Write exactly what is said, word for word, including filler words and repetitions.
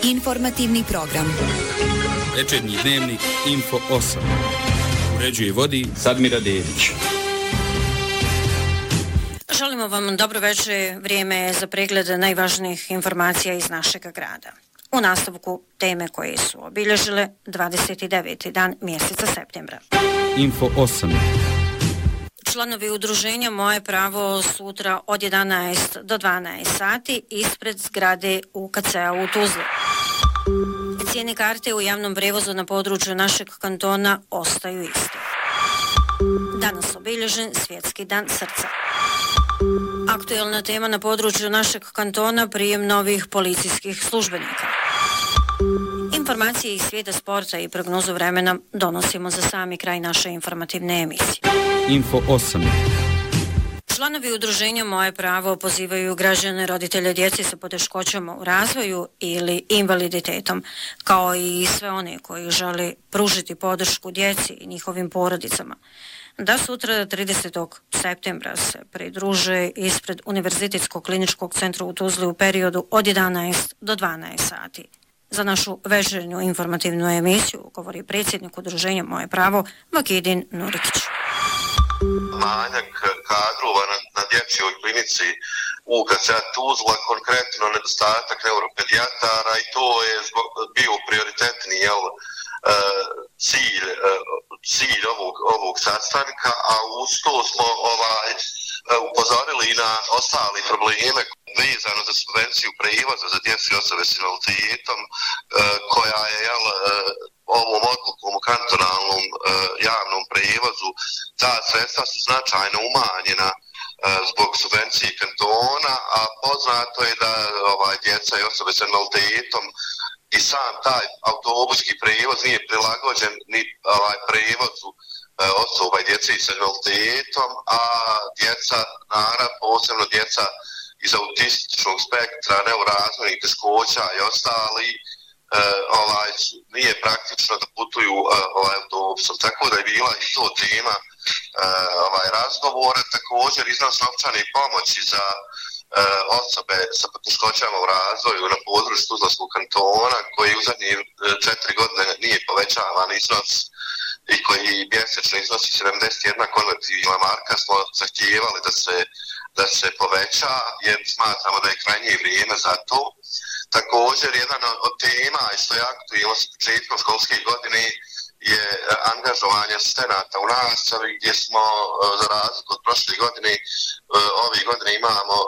Informativni program. Večernji dnevnik Info osam. Uređuje i vodi Sadmira Dedić. Želimo vam dobro večer, vrijeme je za pregled najvažnijih informacija iz našeg grada. U nastavku teme koje su obilježile dvadeset deveti dan mjeseca septembra. Info osam. Članovi udruženja Moje pravo sutra od jedanaest do dvanaest sati ispred zgrade U K C-a u Tuzli. Cijene karte u javnom prevozu na području našeg kantona ostaju iste. Danas obilježen Svjetski dan srca. Aktuelna tema na području našeg kantona prijem novih policijskih službenika. Informacije iz svijeta sporta i prognozu vremena donosimo za sami kraj naše informativne emisije. Info osam. Članovi udruženja Moje pravo pozivaju građane, roditelje djece sa poteškoćama u razvoju ili invaliditetom, kao i sve one koji žele pružiti podršku djeci i njihovim porodicama, da sutra tridesetog septembra se pridruže ispred Univerzitetskog kliničkog centra u Tuzli u periodu od jedanaest do dvanaest sati. Za našu večernju informativnu emisiju govori predsjednik udruženja Moje pravo Vakidin Nurikić. Manjak kadrova na, na dječjoj klinici U K C-a Tuzla, konkretno nedostatak neuropedijatara, i to je zbog, bio prioritetni jel, cilj, cilj ovog, ovog sastanka, a uz to smo ovaj, upozorili i na ostali probleme vezano za subvenciju prevoza za djecu i osobe s invaliditetom, koja je jel, ovom odlukom u kantonalnom uh, javnom prevozu. Ta sredstva su značajno umanjena uh, zbog subvencije kantona, a poznato je da ovaj, djeca i osobe s invaliditetom i sam taj autobuski prevoz nije prilagođen ni ovaj, prevozu uh, osoba i djece s invaliditetom, a djeca, naravno, posebno djeca iz autističnog spektra, neurazvojnih teškoća i ostali, Uh, ovaj, nije praktično da putuju uh, ovaj, autobusom. Tako da je bila i to tema uh, ovaj, razgovora. Također iznos novčane pomoći za uh, osobe sa poteškoćama u razvoju na području Tuzlanskog kantona, koji u zadnje uh, četiri godine nije povećavan iznos i koji mjesečno iznosi sedamdeset jedna konvertibilna marka, smo zahtijevali da se, da se poveća, jer smatramo da je krajnje vrijeme za to. Također, jedan od tema što je aktualno s početkom školske godine je angažovanje asistenata u nastavi, gdje smo za razliku od prošle godine, ove godine imamo